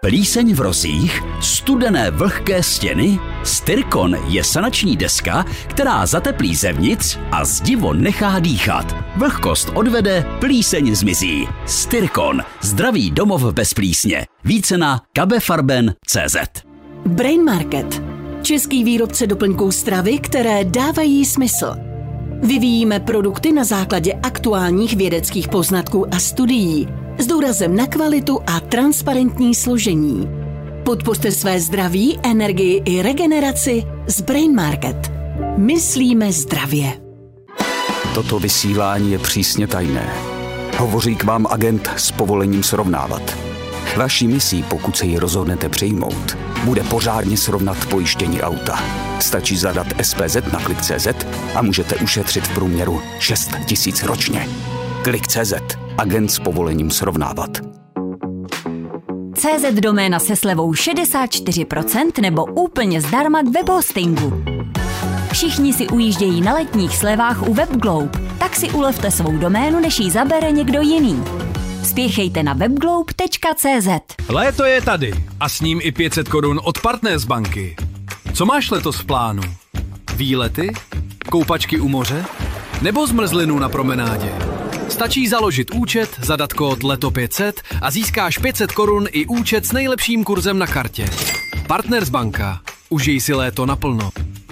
Plíseň v rozích, studené vlhké stěny? Styrkon je sanační deska, která zateplí zevnitř a zdivo nechá dýchat. Vlhkost odvede, plíseň zmizí. Styrkon, zdravý domov bez plísně. Více na kabefarben.cz. Brain Market. Český výrobce doplňků stravy, které dávají smysl. Vyvíjíme produkty na základě aktuálních vědeckých poznatků a studií s důrazem na kvalitu a transparentní složení. Podpořte své zdraví, energii i regeneraci s Brain Market. Myslíme zdravě. Toto vysílání je přísně tajné. Hovoří k vám agent s povolením srovnávat. Vaší misí, pokud se ji rozhodnete přijmout, bude pořádně srovnat pojištění auta. Stačí zadat SPZ na Klik.cz a můžete ušetřit v průměru 6 000 ročně. Klik.cz. Agent s povolením srovnávat. CZ doména se slevou 64% nebo úplně zdarma k webhostingu. Všichni si ujíždějí na letních slevách u WebGlobe, tak si ulevte svou doménu, než ji zabere někdo jiný. Spěchejte na webglobe.cz. Léto je tady a s ním i 500 korun od Partners banky. Co máš letos v plánu? Výlety? Koupačky u moře? Nebo zmrzlinu na promenádě? Stačí založit účet, zadat kód LETO500 a získáš 500 korun i účet s nejlepším kurzem na kartě. Partners banka. Užij si léto naplno.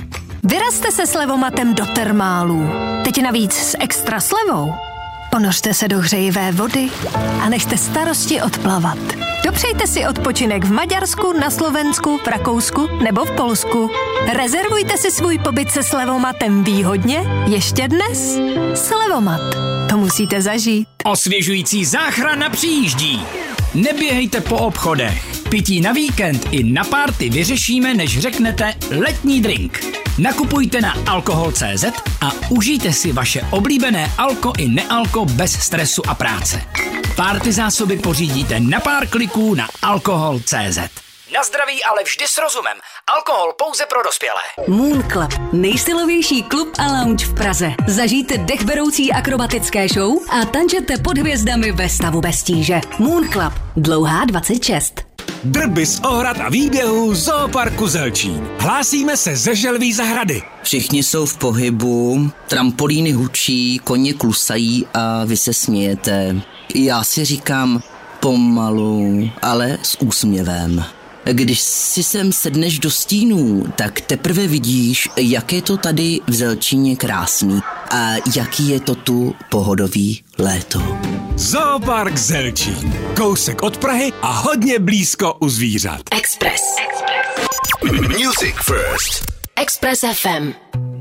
Vyrazte se slevomatem do termálů. Teď navíc s extra slevou. Ponořte se do hřejivé vody a nechte starosti odplavat. Dopřejte si odpočinek v Maďarsku, na Slovensku, v Rakousku nebo v Polsku. Rezervujte si svůj pobyt se slevomatem výhodně ještě dnes. Slevomat. To musíte zažít. Osvěžující záchrana přijíždí. Neběhejte po obchodech. Pití na víkend i na párty vyřešíme, než řeknete letní drink. Nakupujte na alkohol.cz a užijte si vaše oblíbené alko i nealko bez stresu a práce. Párty zásoby pořídíte na pár kliků na alkohol.cz. Na zdraví, ale vždy s rozumem. Alkohol pouze pro dospělé. Moon Club, nejstylovější klub a lounge v Praze. Zažijte dechberoucí akrobatické show a tančete pod hvězdami ve stavu bez tíže. Moon Club, Dlouhá 26. Drby z ohrad a výběhů Zooparku Zelčín. Hlásíme se ze Želví zahrady. Všichni jsou v pohybu, trampolíny hučí, koně klusají a vy se smějete. Já si říkám pomalu, ale s úsměvem. Když si sem sedneš do stínů, tak teprve vidíš, jak je to tady v Zelčíně krásný a jaký je to tu pohodový léto. Zoopark Zelčín. Kousek od Prahy a hodně blízko u zvířat. Express. Music First. Express FM.